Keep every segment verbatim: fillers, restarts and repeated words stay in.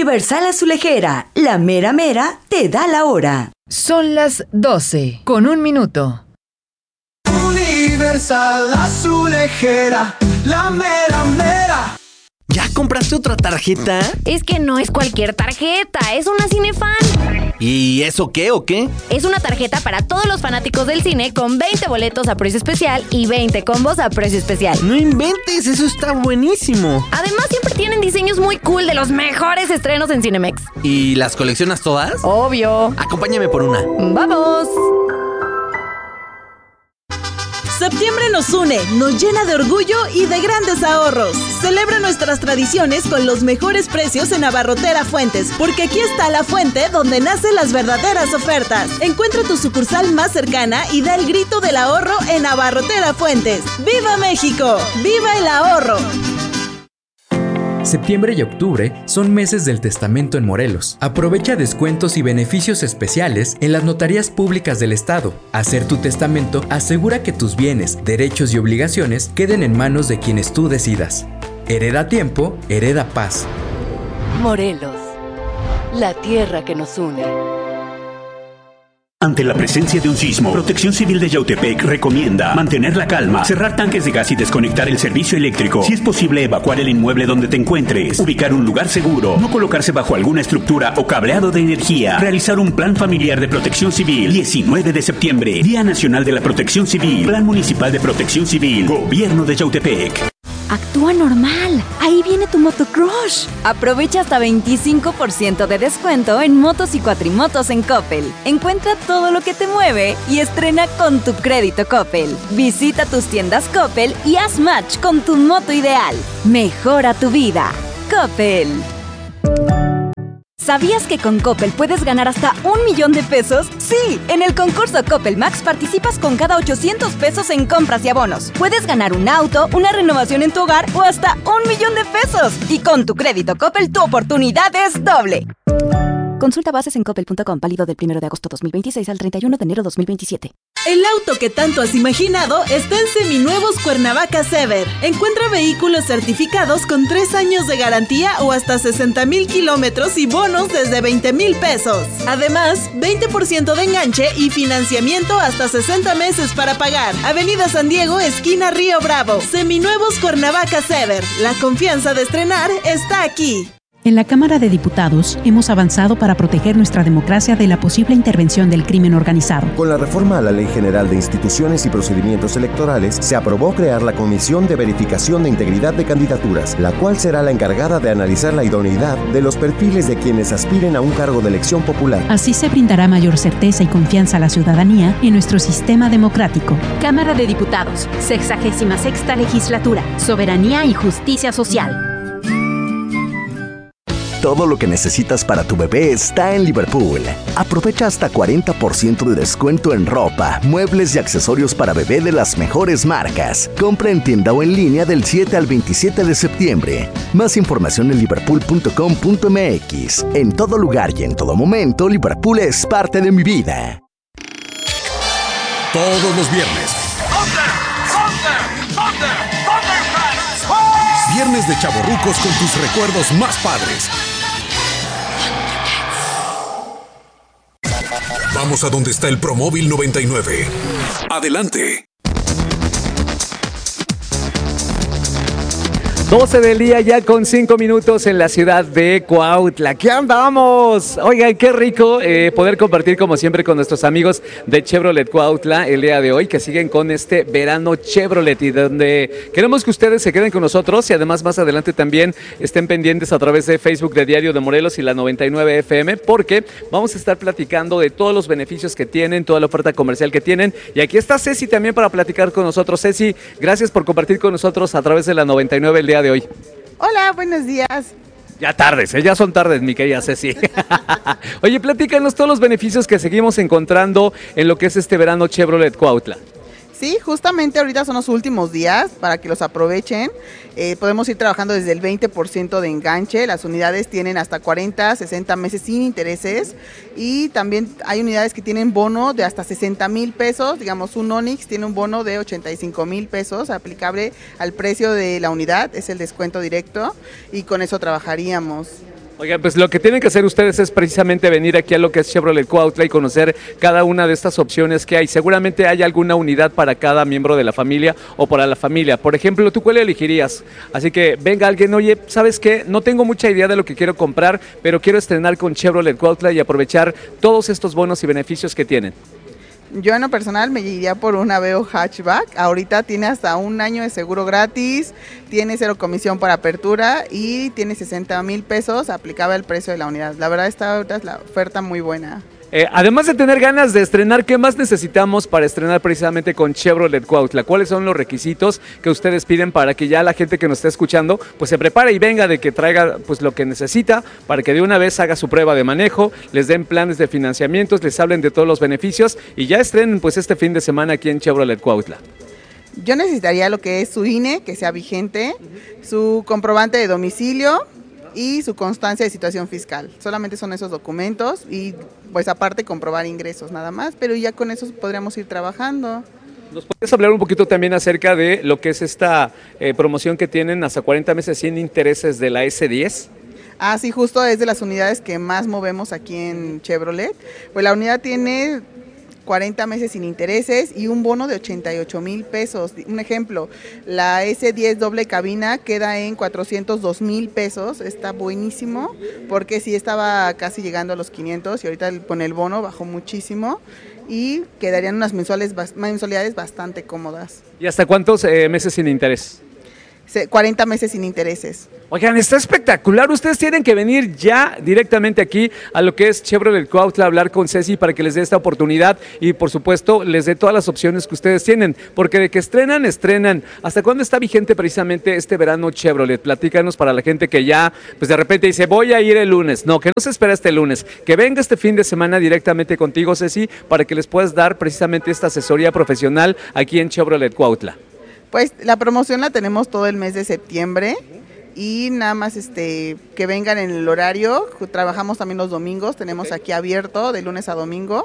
Universal Azulejera, la mera mera te da la hora. Son las doce, con un minuto. Universal Azulejera, la mera mera. ¿Ya compraste otra tarjeta? Es que no es cualquier tarjeta, es una Cinefan. ¿Y eso qué o qué? Es una tarjeta para todos los fanáticos del cine con veinte boletos a precio especial y veinte combos a precio especial. ¡No inventes! ¡Eso está buenísimo! Además, siempre tienen diseños muy cool de los mejores estrenos en Cinemex. ¿Y las coleccionas todas? Obvio. Acompáñame por una. ¡Vamos! Septiembre nos une, nos llena de orgullo y de grandes ahorros. Celebra nuestras tradiciones con los mejores precios en Abarrotera Fuentes, porque aquí está la fuente donde nacen las verdaderas ofertas. Encuentra tu sucursal más cercana y da el grito del ahorro en Abarrotera Fuentes. ¡Viva México! ¡Viva el ahorro! Septiembre y octubre son meses del testamento en Morelos. Aprovecha descuentos y beneficios especiales en las notarías públicas del estado. Hacer tu testamento asegura que tus bienes, derechos y obligaciones queden en manos de quienes tú decidas. Hereda tiempo, hereda paz. Morelos, la tierra que nos une. Ante la presencia de un sismo, Protección Civil de Yautepec recomienda mantener la calma, cerrar tanques de gas y desconectar el servicio eléctrico. Si es posible, evacuar el inmueble donde te encuentres, ubicar un lugar seguro, no colocarse bajo alguna estructura o cableado de energía, realizar un plan familiar de protección civil. diecinueve de septiembre, Día Nacional de la Protección Civil, Plan Municipal de Protección Civil, Gobierno de Yautepec. Actúa normal. Ahí viene tu motocrush. Aprovecha hasta veinticinco por ciento de descuento en motos y cuatrimotos en Coppel. Encuentra todo lo que te mueve y estrena con tu crédito Coppel. Visita tus tiendas Coppel y haz match con tu moto ideal. Mejora tu vida. Coppel. ¿Sabías que con Coppel puedes ganar hasta un millón de pesos? ¡Sí! En el concurso Coppel Max participas con cada ochocientos pesos en compras y abonos. Puedes ganar un auto, una renovación en tu hogar o hasta un millón de pesos. Y con tu crédito Coppel, tu oportunidad es doble. Consulta bases en coppel punto com, válido del primero de agosto dos mil veintiséis al treinta y uno de enero dos mil veintisiete. El auto que tanto has imaginado está en Seminuevos Cuernavaca Sever. Encuentra vehículos certificados con tres años de garantía o hasta sesenta mil kilómetros y bonos desde veinte mil pesos. Además, veinte por ciento de enganche y financiamiento hasta sesenta meses para pagar. Avenida San Diego, esquina Río Bravo. Seminuevos Cuernavaca Sever. La confianza de estrenar está aquí. En la Cámara de Diputados hemos avanzado para proteger nuestra democracia de la posible intervención del crimen organizado. Con la reforma a la Ley General de Instituciones y Procedimientos Electorales, se aprobó crear la Comisión de Verificación de Integridad de Candidaturas, la cual será la encargada de analizar la idoneidad de los perfiles de quienes aspiren a un cargo de elección popular. Así se brindará mayor certeza y confianza a la ciudadanía en nuestro sistema democrático. Cámara de Diputados, sexagésima sexta legislatura, soberanía y justicia social. Todo lo que necesitas para tu bebé está en Liverpool. Aprovecha hasta cuarenta por ciento de descuento en ropa, muebles y accesorios para bebé de las mejores marcas. Compra en tienda o en línea del siete al veintisiete de septiembre. Más información en liverpool punto com punto m x. En todo lugar y en todo momento, Liverpool es parte de mi vida. Todos los viernes. Viernes de chavorrucos con tus recuerdos más padres. Vamos a donde está el Promóvil noventa y nueve. Adelante. doce del día ya con cinco minutos en la ciudad de Cuautla. ¿Qué andamos? Oigan, qué rico eh, poder compartir como siempre con nuestros amigos de Chevrolet Cuautla el día de hoy, que siguen con este verano Chevrolet y donde queremos que ustedes se queden con nosotros y además más adelante también estén pendientes a través de Facebook de Diario de Morelos y la noventa y nueve F M, porque vamos a estar platicando de todos los beneficios que tienen, toda la oferta comercial que tienen. Y aquí está Ceci también para platicar con nosotros. Ceci, gracias por compartir con nosotros a través de la noventa y nueve el día de hoy. Hola, buenos días. Ya tardes, ¿eh? Ya son tardes, mi querida Ceci. Oye, platícanos todos los beneficios que seguimos encontrando en lo que es este verano Chevrolet Cuautla. Sí, justamente ahorita son los últimos días para que los aprovechen. Eh, podemos ir trabajando desde el veinte por ciento de enganche. Las unidades tienen hasta cuarenta, sesenta meses sin intereses. Y también hay unidades que tienen bono de hasta sesenta mil pesos. Digamos, un Onix tiene un bono de ochenta y cinco mil pesos aplicable al precio de la unidad. Es el descuento directo y con eso trabajaríamos. Oigan, pues lo que tienen que hacer ustedes es precisamente venir aquí a lo que es Chevrolet Cuautla y conocer cada una de estas opciones que hay. Seguramente hay alguna unidad para cada miembro de la familia o para la familia. Por ejemplo, ¿tú cuál elegirías? Así que venga alguien, oye, ¿sabes qué? No tengo mucha idea de lo que quiero comprar, pero quiero estrenar con Chevrolet Cuautla y aprovechar todos estos bonos y beneficios que tienen. Yo en lo personal me iría por un Aveo hatchback. Ahorita tiene hasta un año de seguro gratis, tiene cero comisión para apertura y tiene sesenta mil pesos aplicable al precio de la unidad. La verdad esta ahorita es la oferta muy buena. Eh, además de tener ganas de estrenar, ¿qué más necesitamos para estrenar precisamente con Chevrolet Cuautla? ¿Cuáles son los requisitos que ustedes piden para que ya la gente que nos está escuchando pues se prepare y venga, de que traiga pues lo que necesita para que de una vez haga su prueba de manejo, les den planes de financiamientos, les hablen de todos los beneficios y ya estrenen pues este fin de semana aquí en Chevrolet Cuautla? Yo necesitaría lo que es su I N E, que sea vigente, su comprobante de domicilio y su constancia de situación fiscal. Solamente son esos documentos y pues aparte comprobar ingresos nada más, pero ya con eso podríamos ir trabajando. ¿Nos puedes hablar un poquito también acerca de lo que es esta eh, promoción que tienen hasta cuarenta meses sin intereses de la ese diez? Ah, sí, justo es de las unidades que más movemos aquí en Chevrolet. Pues la unidad tiene cuarenta meses sin intereses y un bono de ochenta y ocho mil pesos. Un ejemplo, la ese diez doble cabina queda en cuatrocientos dos mil pesos, está buenísimo, porque sí estaba casi llegando a los quinientos y ahorita con el bono bajó muchísimo y quedarían unas mensuales, mensualidades bastante cómodas. ¿Y hasta cuántos eh, meses sin interés? cuarenta meses sin intereses. Oigan, está espectacular. Ustedes tienen que venir ya directamente aquí a lo que es Chevrolet Cuautla a hablar con Ceci para que les dé esta oportunidad y por supuesto les dé todas las opciones que ustedes tienen, porque de que estrenan, estrenan. ¿Hasta cuándo está vigente precisamente este verano Chevrolet? Platícanos para la gente que ya pues de repente dice voy a ir el lunes. No, que no se espera este lunes, que venga este fin de semana directamente contigo, Ceci, para que les puedas dar precisamente esta asesoría profesional aquí en Chevrolet Cuautla. Pues la promoción la tenemos todo el mes de septiembre y nada más este que vengan en el horario. Trabajamos también los domingos, tenemos aquí abierto de lunes a domingo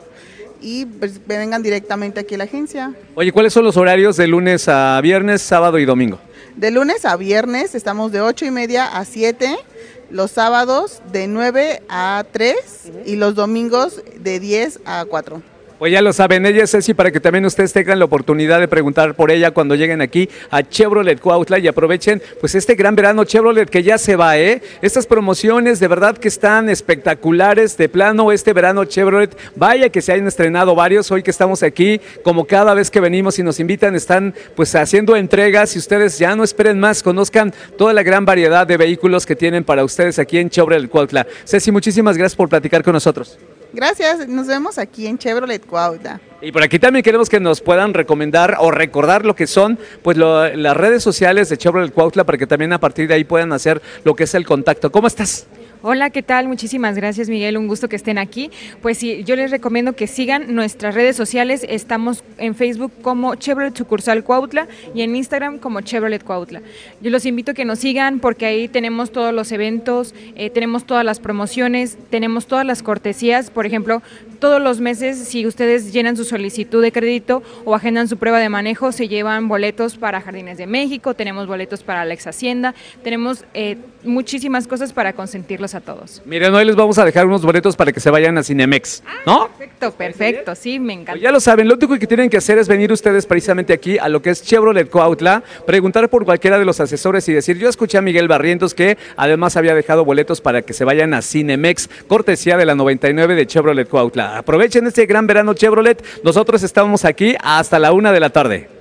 y pues vengan directamente aquí a la agencia. Oye, ¿cuáles son los horarios de lunes a viernes, sábado y domingo? De lunes a viernes estamos de ocho y media a siete, los sábados de nueve a tres y los domingos de diez a cuatro. Pues ya lo saben, ella es Ceci, para que también ustedes tengan la oportunidad de preguntar por ella cuando lleguen aquí a Chevrolet Cuautla y aprovechen pues este gran verano Chevrolet que ya se va, ¿eh? Estas promociones de verdad que están espectaculares, de plano este verano Chevrolet, vaya que se hayan estrenado varios, hoy que estamos aquí, como cada vez que venimos y nos invitan, están pues haciendo entregas y ustedes ya no esperen más, conozcan toda la gran variedad de vehículos que tienen para ustedes aquí en Chevrolet Cuautla. Ceci, muchísimas gracias por platicar con nosotros. Gracias, nos vemos aquí en Chevrolet Cuautla. Y por aquí también queremos que nos puedan recomendar o recordar lo que son pues lo, las redes sociales de Chevrolet Cuautla para que también a partir de ahí puedan hacer lo que es el contacto. ¿Cómo estás? Hola, ¿qué tal? Muchísimas gracias, Miguel, un gusto que estén aquí. Pues sí, yo les recomiendo que sigan nuestras redes sociales, estamos en Facebook como Chevrolet Sucursal Cuautla y en Instagram como Chevrolet Cuautla. Yo los invito a que nos sigan porque ahí tenemos todos los eventos, eh, tenemos todas las promociones, tenemos todas las cortesías, por ejemplo, todos los meses si ustedes llenan su solicitud de crédito o agendan su prueba de manejo, se llevan boletos para Jardines de México, tenemos boletos para la Ex Hacienda, tenemos eh, muchísimas cosas para consentirlos a todos. Miren, hoy les vamos a dejar unos boletos para que se vayan a Cinemex, ¿no? Perfecto, perfecto, sí, me encanta. Pues ya lo saben, lo único que tienen que hacer es venir ustedes precisamente aquí a lo que es Chevrolet Cuautla, preguntar por cualquiera de los asesores y decir, yo escuché a Miguel Barrientos que además había dejado boletos para que se vayan a Cinemex, cortesía de la noventa y nueve de Chevrolet Cuautla. Aprovechen este gran verano Chevrolet, nosotros estamos aquí hasta la una de la tarde.